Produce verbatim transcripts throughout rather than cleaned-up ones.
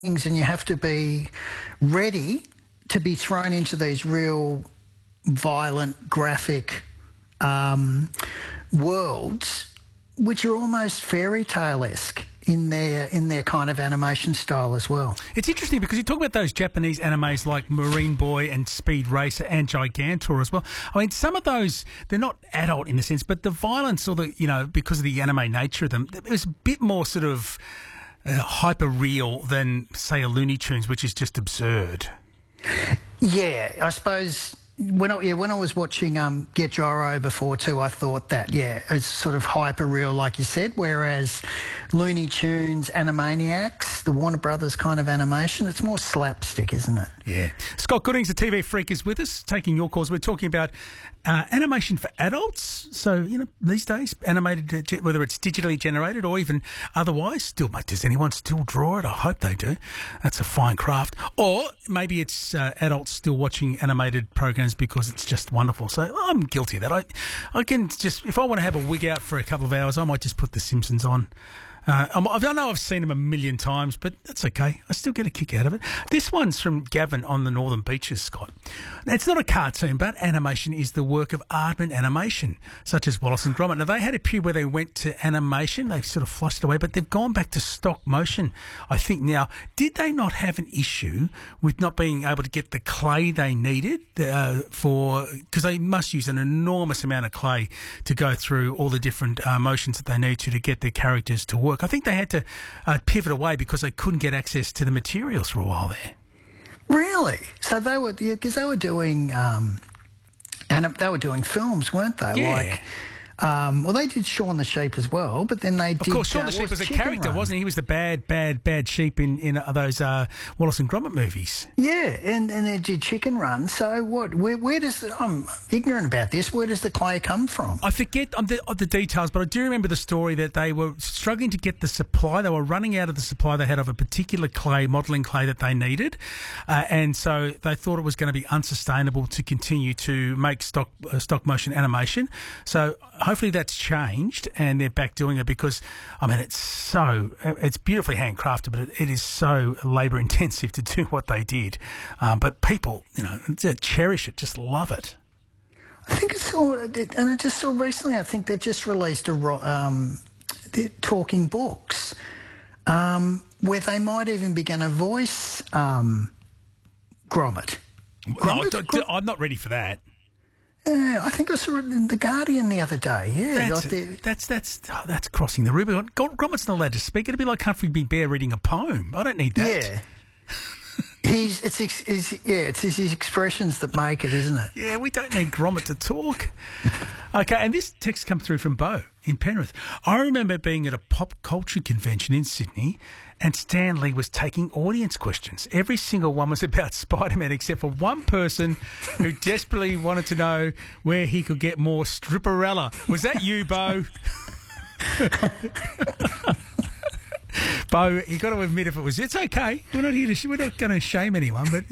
things, and you have to be ready to be thrown into these real violent, graphic um, worlds, which are almost fairy tale-esque in their in their kind of animation style as well. It's interesting because you talk about those Japanese animes like Marine Boy and Speed Racer and Gigantor as well. I mean, some of those, they're not adult in a sense, but the violence or the, you know, because of the anime nature of them, it was a bit more sort of uh, hyper real than, say, a Looney Tunes, which is just absurd. Yeah, I suppose when I, yeah, when I was watching um, Get Gyro before too, I thought that, yeah, it's sort of hyper real, like you said, whereas Looney Tunes, Animaniacs, the Warner Brothers kind of animation, it's more slapstick, isn't it? Yeah. Scott Goodings, the T V Freak, is with us, taking your calls. We're talking about uh, animation for adults. So, you know, these days, animated, uh, whether it's digitally generated or even otherwise, still, mate, does anyone still draw it? I hope they do. That's a fine craft. Or maybe it's uh, adults still watching animated programs because it's just wonderful. So I'm guilty of that. I, I can just, if I want to have a wig out for a couple of hours, I might just put The Simpsons on. Uh, I don't know, I've seen them a million times, but that's okay. I still get a kick out of it. This one's from Gavin on the Northern Beaches, Scott. Now, it's not a cartoon, but animation is the work of Aardman Animation, such as Wallace and Gromit. Now, they had a period where they went to animation. They sort of flushed it away, but they've gone back to stop motion, I think, now. Did they not have an issue with not being able to get the clay they needed uh, for... Because they must use an enormous amount of clay to go through all the different uh, motions that they need to to get their characters to work. I think they had to uh, pivot away because they couldn't get access to the materials for a while there. Really? So they were, because yeah, they were doing, um, and they were doing films, weren't they? Yeah. Like, um, well, they did Shaun the Sheep as well, but then they of did... Of course, Shaun uh, the Sheep was a Chicken character, Run. wasn't he? He was the bad, bad, bad sheep in, in uh, those uh, Wallace and Gromit movies. Yeah, and, and they did Chicken Run. So what? Where, where does... The, I'm ignorant about this. Where does the clay come from? I forget um, the, uh, the details, but I do remember the story that they were struggling to get the supply. They were running out of the supply they had of a particular clay, modelling clay that they needed. Uh, and so they thought it was going to be unsustainable to continue to make stop, uh, stop motion animation. So hopefully that's changed. And they're back doing it because, I mean, it's so, it's beautifully handcrafted, but it, it is so labour intensive to do what they did. Um, but people, you know, cherish it, just love it. I think it's all, and I just saw recently, I think they just released a um, they're talking books um, where they might even be going to voice um, Gromit. Gromit? No, Gromit? I'm not ready for that. Yeah, I think I saw it in The Guardian the other day. Yeah, that's like that's that's, oh, that's crossing the Rubicon. Gromit's not allowed to speak. It'd be like Humphrey Big Bear reading a poem. I don't need that. Yeah, he's it's his, yeah, it's his, his expressions that make it, isn't it? Yeah, we don't need Gromit to talk. Okay, and this text comes through from Bo in Penrith. I remember being at a pop culture convention in Sydney, and Stan Lee was taking audience questions. Every single one was about Spider-Man, except for one person who desperately wanted to know where he could get more stripperella. Was that you, Bo? Bo, you got to admit if it was. It's okay. We're not here to. We're not going to shame anyone, but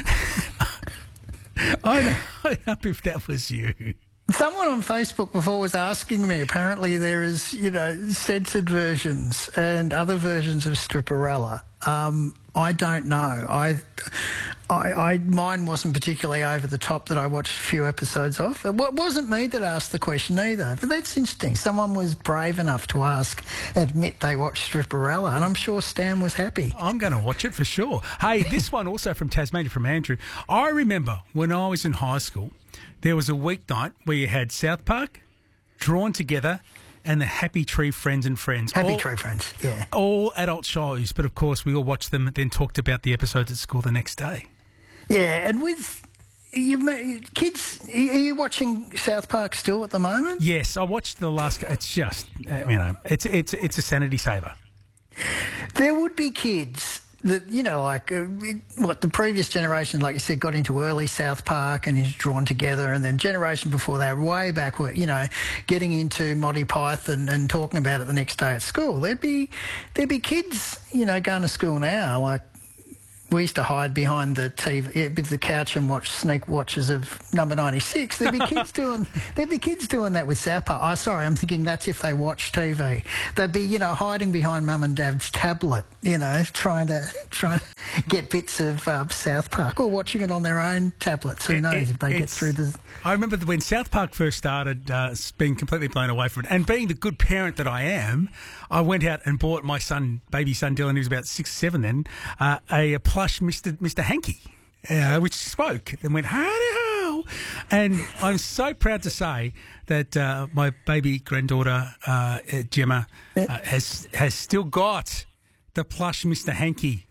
I know, I know if that was you. Someone on Facebook before was asking me, apparently there is, you know, censored versions and other versions of Stripperella. Um, I don't know. I, I, I, mine wasn't particularly over the top that I watched a few episodes of. It wasn't me that asked the question either. But that's interesting. Someone was brave enough to ask, admit they watched Stripperella, and I'm sure Stan was happy. I'm going to watch it for sure. Hey, this one also from Tasmania, from Andrew. I remember when I was in high school, there was a weeknight where you had South Park, Drawn Together, and the Happy Tree Friends and Friends. Happy all, Tree Friends, yeah. All adult shows, but of course we all watched them and then talked about the episodes at school the next day. Yeah, and with you kids, are you watching South Park still at the moment? Yes, I watched the last. It's just, uh, you know, it's it's it's a sanity saver. There would be kids that, you know, like uh, what the previous generation, like you said, got into early South Park and is Drawn Together, and then generation before that, way back, were, you know, getting into Monty Python and talking about it the next day at school. There'd be there'd be kids, you know, going to school now, like we used to hide behind the T V, yeah, with the couch and watch sneak watches of Number ninety-six. There'd be kids doing, there'd be kids doing that with Zappa. Oh, sorry, I'm thinking that's if they watch T V. They'd be, you know, hiding behind Mum and Dad's tablet, you know, trying to trying to get bits of um, South Park, or watching it on their own tablets. Who knows it, if they get through the. I remember when South Park first started, uh, being completely blown away from it, and being the good parent that I am, I went out and bought my son, baby son Dylan, he was about six, seven then, uh, a, a plush Mister Mister Hanky, uh, which spoke and went, howdy ho. And I'm so proud to say that uh, my baby granddaughter, uh, Gemma, uh, has has still got the plush Mister Hanky.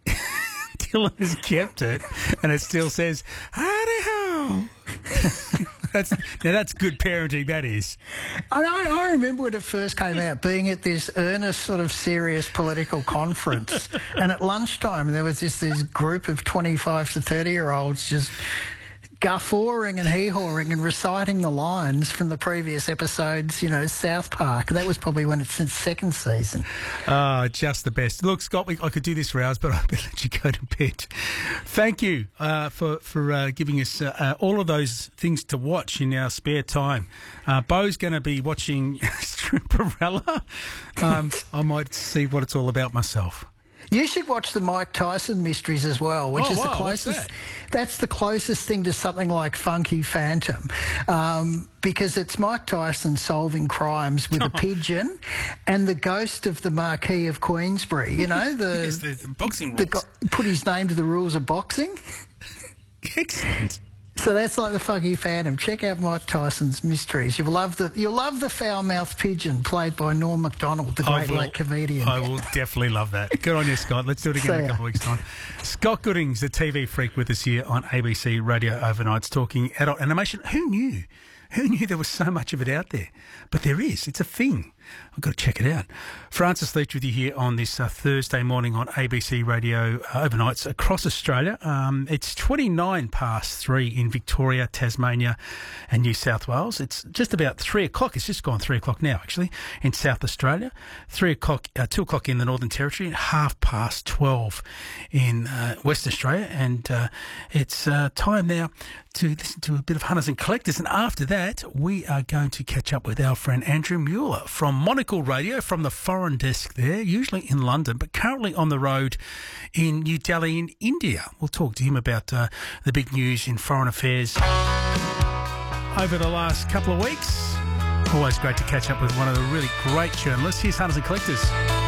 Dylan has kept it, and it still says, howdy ho. That's, now that's good parenting, that is. I, I remember when it first came out, being at this earnest, sort of serious political conference, and at lunchtime there was this, this group of twenty-five to thirty-year-olds just guffawing and hee-hawing and reciting the lines from the previous episodes, you know, South Park. That was probably when it's its second season. Oh, just the best. Look, Scott, we, I could do this for hours, but I better let you go to bed. Thank you uh, for, for uh, giving us uh, uh, all of those things to watch in our spare time. Uh, Beau's going to be watching Stripperella. Um, I might see what it's all about myself. You should watch the Mike Tyson mysteries as well, which oh, is wow, the closest. That? That's the closest thing to something like Funky Phantom, um, because it's Mike Tyson solving crimes with a pigeon and the ghost of the Marquis of Queensbury. You know, the, yes, the, the boxing rules. The go- put his name to the rules of boxing. Excellent. So that's like the Funky Phantom. Check out Mike Tyson's mysteries. You'll love the you'll love the foul-mouthed pigeon played by Norm Macdonald, the great late comedian. I will definitely love that. Good on you, Scott. Let's do it again in a couple of weeks' time. Scott Goodings, the T V freak, with us here on A B C Radio Overnights, talking adult animation. Who knew? Who knew there was so much of it out there? But there is. It's a thing. I've got to check it out. Francis Leach with you here on this uh, Thursday morning on A B C Radio uh, Overnights across Australia. Um, it's twenty-nine past three in Victoria, Tasmania and New South Wales. It's just about three o'clock. It's just gone three o'clock now, actually, in South Australia. Three o'clock, uh, two o'clock in the Northern Territory, and half past twelve in uh, Western Australia. And uh, it's uh, time now to listen to a bit of Hunters and Collectors. And after that, we are going to catch up with our friend Andrew Mueller from Monocle Radio, from the foreign desk there, usually in London, but currently on the road in New Delhi in India. We'll talk to him about uh, the big news in foreign affairs over the last couple of weeks. Always great to catch up with one of the really great journalists. Here's Hunters and Collectors.